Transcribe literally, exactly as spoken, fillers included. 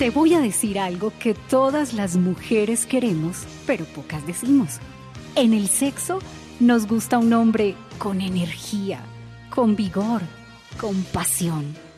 Te voy a decir algo que todas las mujeres queremos, pero pocas decimos. En el sexo nos gusta un hombre con energía, con vigor, con pasión.